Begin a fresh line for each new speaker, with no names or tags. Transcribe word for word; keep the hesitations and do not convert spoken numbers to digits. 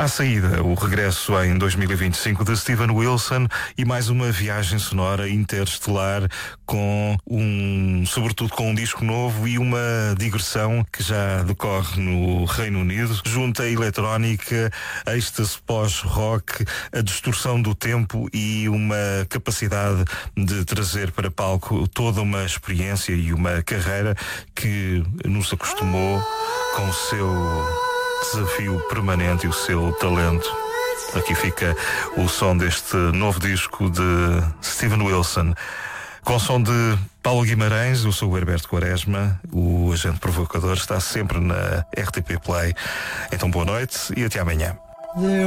à saída o regresso em dois mil e vinte e cinco de Steven Wilson e mais uma viagem sonora interestelar com um, sobretudo com um disco novo e uma digressão que já decorre no Reino Unido. Junta a eletrónica, êxtase pós-rock, a distorção do tempo e uma capacidade de trazer para palco toda uma experiência e uma carreira que nos acostumou com o seu desafio permanente e o seu talento. Aqui fica o som deste novo disco de Steven Wilson, com som de Paulo Guimarães. Eu sou o Herberto Quaresma. O Agente Provocador está sempre na R T P Play. Então boa noite e até amanhã.